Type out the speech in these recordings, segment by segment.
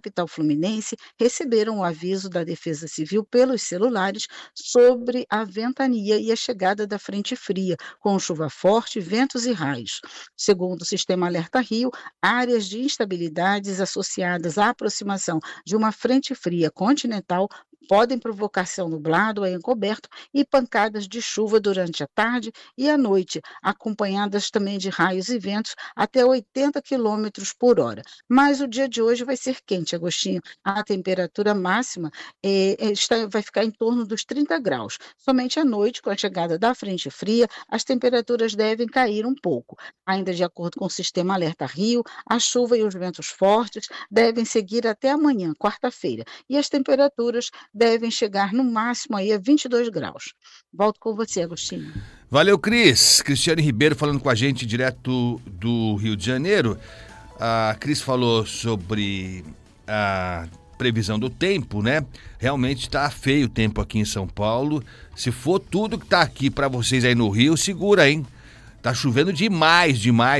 capital fluminense receberam o aviso da Defesa Civil pelos celulares sobre a ventania e a chegada da frente fria, com chuva forte, ventos e raios. Segundo o Sistema Alerta Rio, áreas de instabilidades associadas à aproximação de uma frente fria continental podem provocar céu nublado ou encoberto e pancadas de chuva durante a tarde e a noite, acompanhadas também de raios e ventos até 80 quilômetros por hora. Mas o dia de hoje vai ser quente, Agostinho. A temperatura máxima vai ficar em torno dos 30 graus. Somente à noite, com a chegada da frente fria, as temperaturas devem cair um pouco. Ainda de acordo com o Sistema Alerta Rio, a chuva e os ventos fortes devem seguir até amanhã, quarta-feira, e as temperaturas devem chegar no máximo aí a 22 graus. Volto com você, Agostinho. Valeu, Cris. Cristiane Ribeiro falando com a gente direto do Rio de Janeiro. A Cris falou sobre a previsão do tempo, né? Realmente está feio o tempo aqui em São Paulo. Se for tudo que está aqui para vocês aí no Rio, segura, hein? Tá chovendo demais,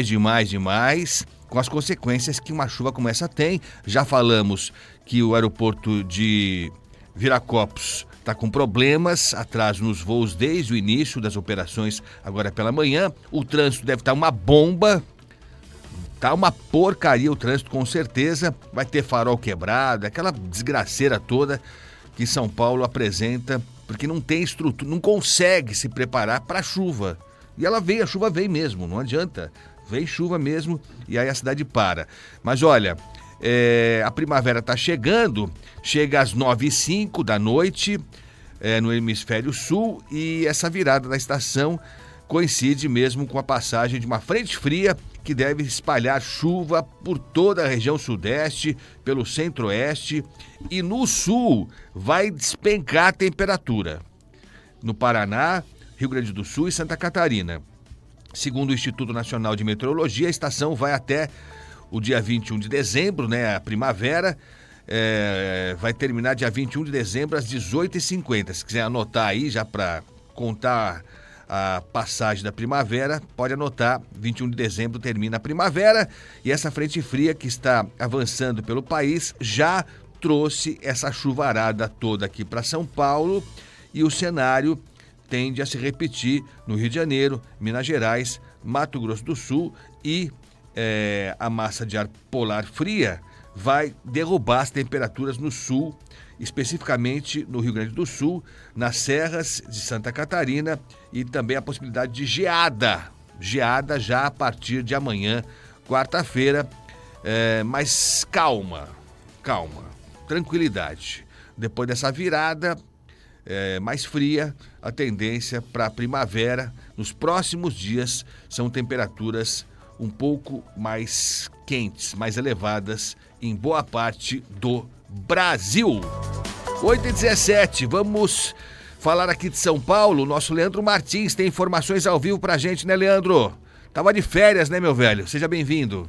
com as consequências que uma chuva como essa tem. Já falamos que o aeroporto de Viracopos está com problemas, atraso nos voos desde o início das operações agora pela manhã. O trânsito deve estar uma bomba, tá uma porcaria o trânsito com certeza. Vai ter farol quebrado, aquela desgraceira toda que São Paulo apresenta, porque não tem estrutura, não consegue se preparar para a chuva. E ela veio, a chuva veio mesmo, não adianta. Vem chuva mesmo e aí a cidade para. Mas olha, a primavera está chegando, chega às 9h05 da noite no hemisfério sul, e essa virada da estação coincide mesmo com a passagem de uma frente fria que deve espalhar chuva por toda a região sudeste, pelo centro-oeste, e no sul vai despencar a temperatura. No Paraná, Rio Grande do Sul e Santa Catarina. Segundo o Instituto Nacional de Meteorologia, a estação vai até o dia 21 de dezembro, né? A primavera vai terminar dia 21 de dezembro às 18h50. Se quiser anotar aí, já para contar a passagem da primavera, pode anotar, 21 de dezembro termina a primavera, e essa frente fria que está avançando pelo país já trouxe essa chuvarada toda aqui para São Paulo, e o cenário tende a se repetir no Rio de Janeiro, Minas Gerais, Mato Grosso do Sul, e a massa de ar polar fria vai derrubar as temperaturas no sul, especificamente no Rio Grande do Sul, nas serras de Santa Catarina, e também a possibilidade de geada já a partir de amanhã, quarta-feira, mas calma, tranquilidade. Depois dessa virada mais fria, a tendência para a primavera nos próximos dias são temperaturas um pouco mais quentes, mais elevadas em boa parte do Brasil. 8h17, vamos falar aqui de São Paulo. Nosso Leandro Martins tem informações ao vivo pra gente, né, Leandro? Tava de férias, né, meu velho? Seja bem-vindo.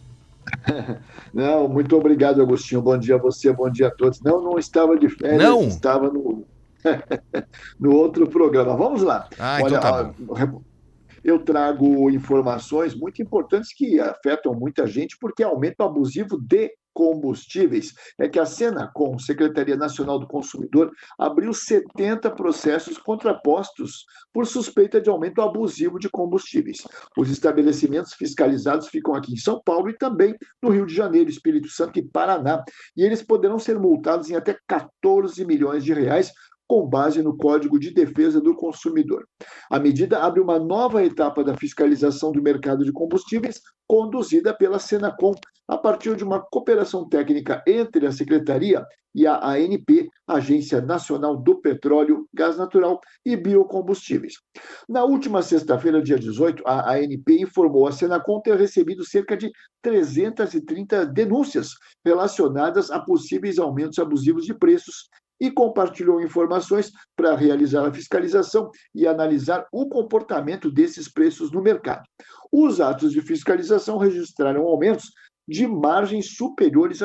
Não, muito obrigado, Agostinho. Bom dia a você, bom dia a todos. Não estava de férias, não? Estava no outro programa. Vamos lá. Olha, então tá bom. Eu trago informações muito importantes que afetam muita gente, porque aumento abusivo de combustíveis. É que a Senacom, Secretaria Nacional do Consumidor, abriu 70 processos contrapostos por suspeita de aumento abusivo de combustíveis. Os estabelecimentos fiscalizados ficam aqui em São Paulo e também no Rio de Janeiro, Espírito Santo e Paraná. E eles poderão ser multados em até 14 milhões de reais, com base no Código de Defesa do Consumidor. A medida abre uma nova etapa da fiscalização do mercado de combustíveis, conduzida pela Senacom, a partir de uma cooperação técnica entre a Secretaria e a ANP, Agência Nacional do Petróleo, Gás Natural e Biocombustíveis. Na última sexta-feira, dia 18, a ANP informou a Senacom ter recebido cerca de 330 denúncias relacionadas a possíveis aumentos abusivos de preços, e compartilhou informações para realizar a fiscalização e analisar o comportamento desses preços no mercado. Os atos de fiscalização registraram aumentos de margens superiores a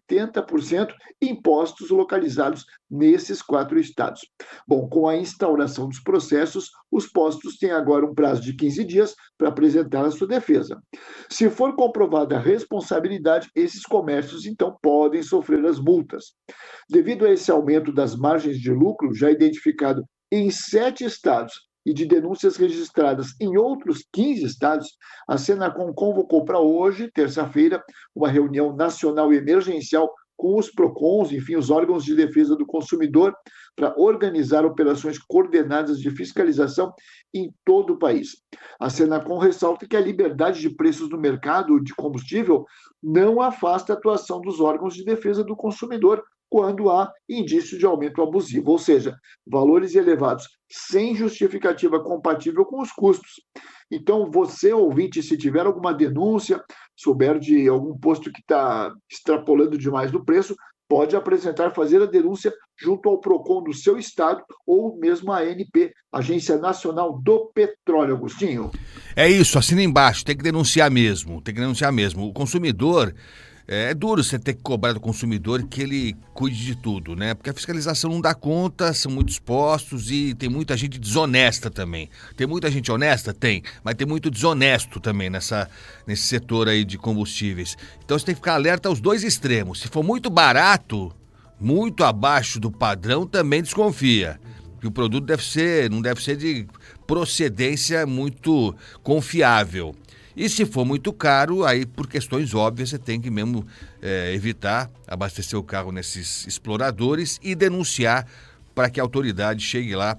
70% impostos localizados nesses 4 estados. Bom, com a instauração dos processos, os postos têm agora um prazo de 15 dias para apresentar a sua defesa. Se for comprovada a responsabilidade, esses comércios, então, podem sofrer as multas. Devido a esse aumento das margens de lucro, já identificado em 7 estados, e de denúncias registradas em outros 15 estados, a Senacom convocou para hoje, terça-feira, uma reunião nacional emergencial com os PROCONs, enfim, os órgãos de defesa do consumidor, para organizar operações coordenadas de fiscalização em todo o país. A Senacom ressalta que a liberdade de preços no mercado de combustível não afasta a atuação dos órgãos de defesa do consumidor quando há indício de aumento abusivo, ou seja, valores elevados sem justificativa compatível com os custos. Então, você, ouvinte, se tiver alguma denúncia, souber de algum posto que está extrapolando demais no preço, pode apresentar, fazer a denúncia junto ao PROCON do seu estado ou mesmo à ANP, Agência Nacional do Petróleo, Agostinho. É isso, assina embaixo, tem que denunciar mesmo, O consumidor, é duro você ter que cobrar do consumidor que ele cuide de tudo, né? Porque a fiscalização não dá conta, são muitos postos e tem muita gente desonesta também. Tem muita gente honesta? Tem, mas tem muito desonesto também nesse setor aí de combustíveis. Então você tem que ficar alerta aos dois extremos. Se for muito barato, muito abaixo do padrão, também desconfia. Que o produto não deve ser de procedência muito confiável. E se for muito caro, aí por questões óbvias você tem que mesmo evitar abastecer o carro nesses exploradores e denunciar para que a autoridade chegue lá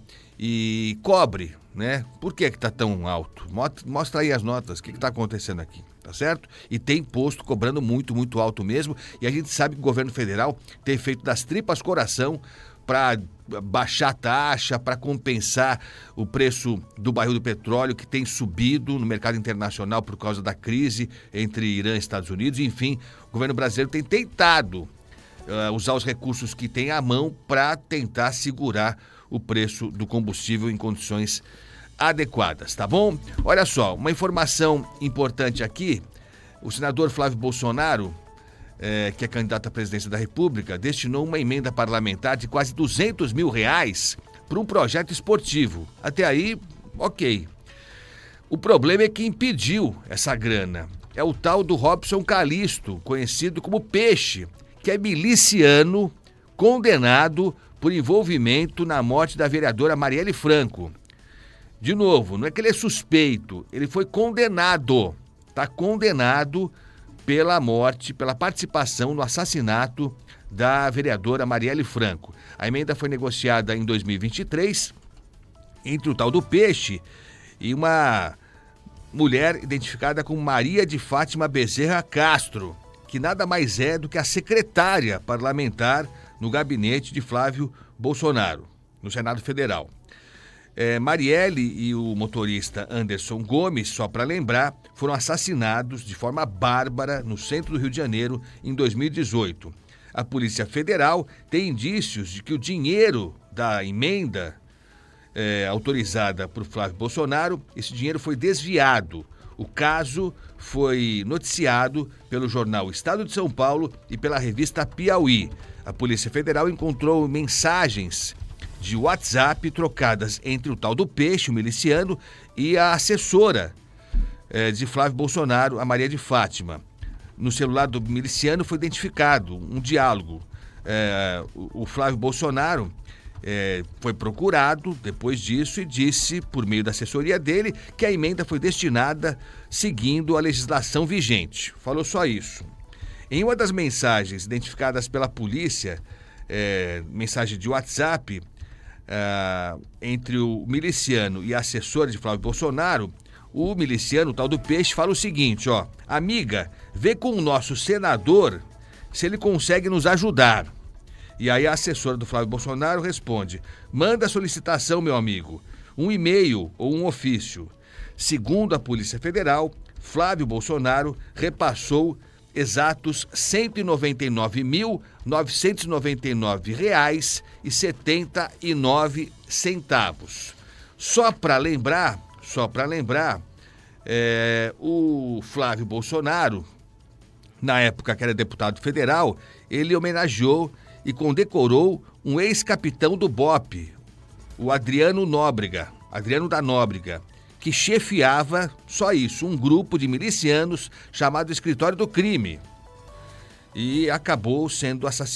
e cobre, né? Por que está tão alto? Mostra aí as notas, o que está acontecendo aqui, tá certo? E tem posto cobrando muito, muito alto mesmo, e a gente sabe que o governo federal tem feito das tripas coração para baixar a taxa, para compensar o preço do barril do petróleo que tem subido no mercado internacional por causa da crise entre Irã e Estados Unidos. Enfim, o governo brasileiro tem tentado usar os recursos que tem à mão para tentar segurar o preço do combustível em condições adequadas, tá bom? Olha só, uma informação importante aqui, o senador Flávio Bolsonaro, que é candidato à presidência da República, destinou uma emenda parlamentar de quase R$200 mil para um projeto esportivo. Até aí, ok. O problema é que impediu essa grana. É o tal do Robson Calisto, conhecido como Peixe, que é miliciano condenado por envolvimento na morte da vereadora Marielle Franco. De novo, não é que ele é suspeito, ele foi condenado. Está condenado pela morte, pela participação no assassinato da vereadora Marielle Franco. A emenda foi negociada em 2023 entre o tal do Peixe e uma mulher identificada como Maria de Fátima Bezerra Castro, que nada mais é do que a secretária parlamentar no gabinete de Flávio Bolsonaro, no Senado Federal. Marielle e o motorista Anderson Gomes, só para lembrar, foram assassinados de forma bárbara no centro do Rio de Janeiro em 2018. A Polícia Federal tem indícios de que o dinheiro da emenda autorizada por Flávio Bolsonaro, esse dinheiro foi desviado. O caso foi noticiado pelo jornal Estado de São Paulo e pela revista Piauí. A Polícia Federal encontrou mensagens de WhatsApp trocadas entre o tal do Peixe, o miliciano, e a assessora de Flávio Bolsonaro, a Maria de Fátima. No celular do miliciano foi identificado um diálogo. O Flávio Bolsonaro foi procurado depois disso e disse, por meio da assessoria dele, que a emenda foi destinada seguindo a legislação vigente. Falou só isso. Em uma das mensagens identificadas pela polícia, mensagem de WhatsApp, entre o miliciano e a assessora de Flávio Bolsonaro, o miliciano, o tal do Peixe, fala o seguinte, amiga, vê com o nosso senador se ele consegue nos ajudar. E aí a assessora do Flávio Bolsonaro responde, manda a solicitação, meu amigo, um e-mail ou um ofício. Segundo a Polícia Federal, Flávio Bolsonaro repassou exatos R$ 199.999,79. Só para lembrar, o Flávio Bolsonaro na época que era deputado federal, ele homenageou e condecorou um ex-capitão do BOPE, o Adriano da Nóbrega, que chefiava, só isso, um grupo de milicianos chamado Escritório do Crime. E acabou sendo assassinado